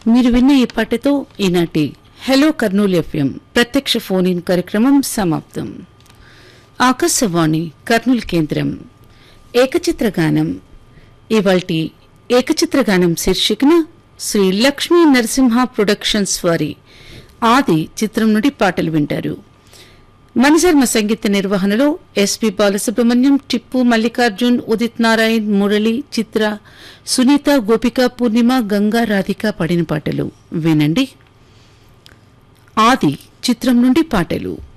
మీరు విన్న ఈ పాటతో ఈనాటి హలో కర్నూలు ఎఫ్ఎం ప్రత్యక్ష ఫోన్ ఇన్ కార్యక్రమం సమాప్తం. ఆకాశవాణి కర్నూలు కేంద్రం ఏకచిత్రగానం. ఇవాల్టి ఏకచిత్రగానం శీర్షికన శ్రీ లక్ష్మీ నరసింహ ప్రొడక్షన్స్ వారి ఆది చిత్రం నుండి పాటలు వింటారు. మణిశర్మ సంగీత నిర్వహణలో ఎస్పి బాలసుబ్రహ్మణ్యం, టిప్పు, మల్లికార్జున్, ఉదిత్ నారాయణ్, మురళి, చిత్ర, సునీత, గోపిక, పూర్ణిమ, గంగా, రాధిక పాడిన పాటలు వినండి. ఆది చిత్రం నుండి పాటలు.